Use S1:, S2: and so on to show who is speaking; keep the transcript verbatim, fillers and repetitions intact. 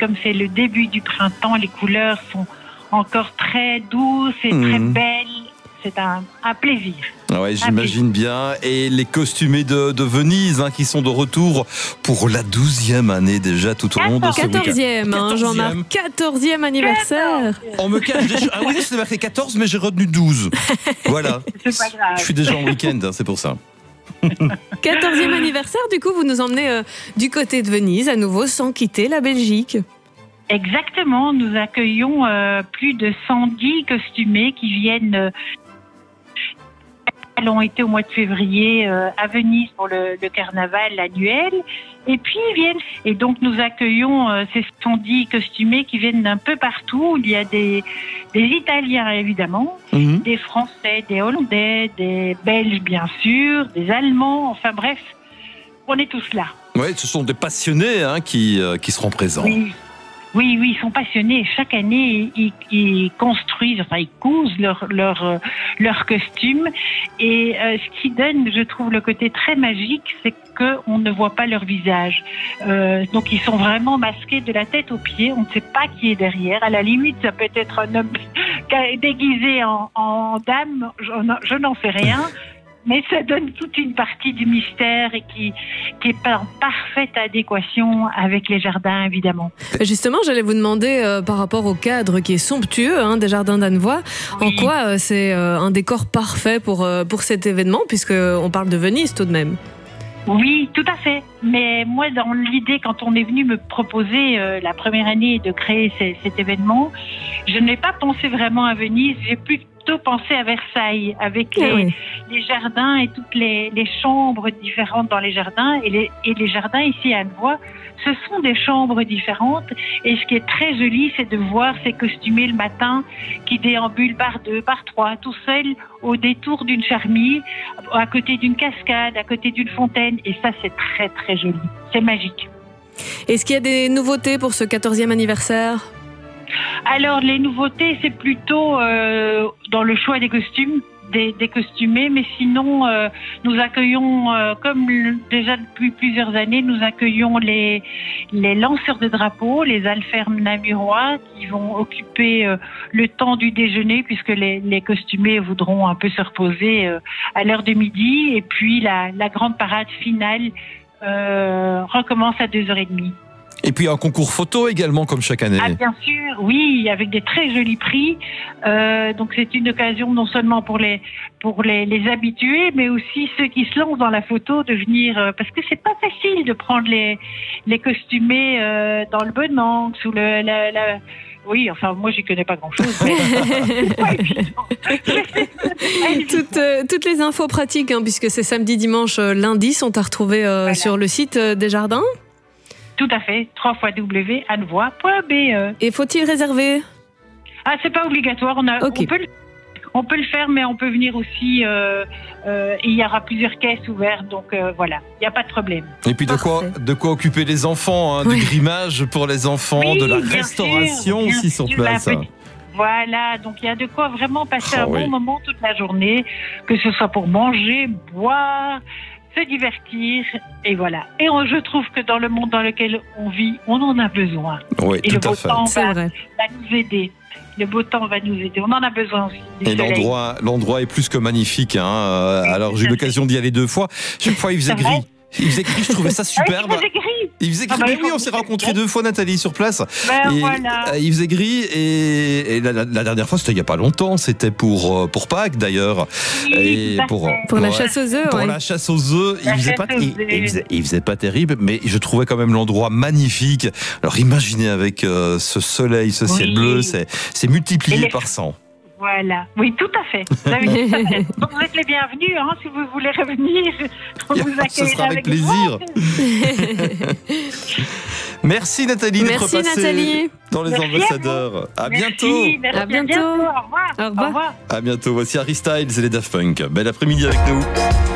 S1: comme c'est le début du printemps, les couleurs sont encore très douces et
S2: Mmh.
S1: très belles. C'est un, un plaisir.
S2: Ah ouais, j'imagine bien. Et les costumés de, de Venise hein, qui sont de retour pour la douzième année déjà tout au long de ce week-end.
S3: quatorzième, hein, Jean-Marc, quatorzième anniversaire.
S2: On me cache déjà. Ah oui, c'est marqué quatorze, mais j'ai retenu douze. Voilà.
S1: C'est pas grave.
S2: Je suis déjà en week-end, hein, c'est pour ça.
S3: quatorzième anniversaire, du coup, vous nous emmenez euh, du côté de Venise, à nouveau, sans quitter la Belgique.
S1: Exactement, nous accueillons euh, plus de cent dix costumés qui viennent. Euh, Elles ont été au mois de février euh, à Venise pour le, le carnaval annuel. Et puis ils viennent. Et donc nous accueillons euh, ces cent dix costumés qui viennent d'un peu partout. Il y a des, des Italiens évidemment,
S2: Mmh.
S1: des Français, des Hollandais, des Belges bien sûr, des Allemands. Enfin bref, on est tous là.
S2: Ouais, ce sont des passionnés hein, qui, euh, qui seront présents.
S1: Oui. Oui, oui, ils sont passionnés. Chaque année, ils, ils construisent, enfin, ils cousent leur leur euh, leur costume. Et euh, ce qui donne, je trouve, le côté très magique, c'est que on ne voit pas leur visage. Euh, donc, ils sont vraiment masqués de la tête aux pieds. On ne sait pas qui est derrière. À la limite, ça peut être un homme déguisé en, en dame. Je, je n'en sais rien. Mais ça donne toute une partie du mystère et qui, qui est en parfaite adéquation avec les jardins, évidemment.
S3: Justement, j'allais vous demander, euh, par rapport au cadre qui est somptueux hein, des jardins d'Annevoie,
S1: Oui.
S3: en quoi euh, c'est euh, un décor parfait pour, euh, pour cet événement, puisqu'on parle de Venise tout de même.
S1: Oui, tout à fait. Mais moi, dans l'idée, quand on est venu me proposer euh, la première année de créer c- cet événement, je n'ai pas pensé vraiment à Venise, j'ai plutôt pensé à Versailles, avec les,
S3: Ah oui.
S1: les jardins et toutes les, les chambres différentes dans les jardins. Et les, et les jardins ici à Annevoie, ce sont des chambres différentes. Et ce qui est très joli, c'est de voir ces costumés le matin qui déambulent par deux, par trois, tout seuls au détour d'une charmille, à côté d'une cascade, à côté d'une fontaine. Et ça, c'est très, très joli. C'est magique.
S3: Est-ce qu'il y a des nouveautés pour ce quatorzième anniversaire ?
S1: Alors, les nouveautés, c'est plutôt euh, dans le choix des costumes, des, des costumés, mais sinon, euh, nous accueillons, euh, comme le- déjà depuis plusieurs années, nous accueillons les, les lanceurs de drapeaux, les alfermes namurois, qui vont occuper euh, le temps du déjeuner, puisque les, les costumés voudront un peu se reposer euh, à l'heure de midi, et puis la, la grande parade finale euh, recommence à deux heures trente.
S2: Et puis un concours photo également, comme chaque année.
S1: Ah, bien sûr, oui, avec des très jolis prix. Euh, donc c'est une occasion non seulement pour les pour les, les habitués, mais aussi ceux qui se lancent dans la photo de venir, euh, parce que c'est pas facile de prendre les les costumés euh, dans le bon angle, sous le la, la oui, enfin moi j'y connais pas grand chose. Mais c'est pas évident.
S3: toutes, euh, toutes les infos pratiques, hein, puisque c'est samedi, dimanche, euh, lundi, sont à retrouver euh,
S1: Voilà.
S3: sur le site euh, des jardins.
S1: Tout à fait, w w w point annevoie point b e.
S3: Et faut-il réserver ?
S1: Ah, c'est pas obligatoire. On, a,
S3: Ok.
S1: on, peut le, on peut le faire, mais on peut venir aussi. Euh, euh, il y aura plusieurs caisses ouvertes, donc euh, voilà, il n'y a pas de problème.
S2: Et puis de quoi,
S3: Parfait.
S2: de quoi occuper les enfants, hein,
S3: Oui.
S2: du grimage pour les enfants,
S1: Oui,
S2: de la
S1: bien
S2: restauration
S1: sûr, bien
S2: aussi sur
S1: sûr,
S2: place.
S1: la petite- Voilà, donc il y a de quoi vraiment passer
S2: Ah
S1: un
S2: oui.
S1: bon moment toute la journée, que ce soit pour manger, boire, se divertir, et voilà. Et on- je trouve que dans le monde dans lequel on vit, on en a besoin.
S2: Oui,
S1: Et le
S2: tout à
S1: beau
S2: fait.
S1: temps
S3: C'est
S1: va,
S3: vrai.
S1: va nous aider. Le beau temps va nous aider. On en a besoin aussi. du
S2: Et
S1: soleil.
S2: l'endroit, l'endroit est plus que magnifique. Hein. Euh, Alors j'ai eu l'occasion d'y aller deux fois. Chaque fois il faisait
S1: C'est vrai.
S2: gris. Il faisait gris, je trouvais ça
S1: Ah,
S2: superbe.
S1: il faisait gris.
S2: Il faisait gris.
S1: Ah bah,
S2: Mais
S1: il faut
S2: oui, on
S1: que
S2: s'est
S1: vous
S2: rencontrés
S1: fassiez.
S2: deux fois, Nathalie, sur place.
S1: Ben
S2: Et,
S1: voilà.
S2: euh, il faisait gris et, et la, la- la dernière fois, c'était il n'y a pas longtemps. C'était pour, euh, pour Pâques d'ailleurs.
S1: Oui,
S2: Et
S1: tout à
S2: pour,
S1: fait.
S3: Pour la
S2: ouais.
S3: chasse aux œufs,
S2: Pour
S3: ouais.
S2: la chasse aux œufs, il
S1: La
S2: faisait
S1: chasse
S2: pas,
S1: aux
S2: il,
S1: œufs.
S2: il faisait, il faisait pas terrible, mais je trouvais quand même l'endroit magnifique. Alors imaginez avec euh, ce soleil, ce ciel
S1: Oui.
S2: bleu, c'est, c'est multiplié
S1: Et les-
S2: par cent.
S1: Voilà, oui, tout à fait. Vous avez dit tout à fait. Donc, vous êtes les bienvenus, hein, si vous voulez revenir. On vous
S2: Ce
S1: accueillera
S2: sera avec
S1: avec
S2: plaisir.
S1: grand
S2: Merci Nathalie d'être
S3: Merci,
S2: passée
S3: Nathalie.
S2: dans les
S1: Merci à vous.
S2: ambassadeurs. À
S1: Merci,
S2: bientôt.
S1: merci,
S3: À bientôt.
S1: Au revoir.
S3: Au revoir.
S1: Au revoir.
S2: À bientôt. Voici Harry Styles et les Daft Punk. Bel après-midi avec nous.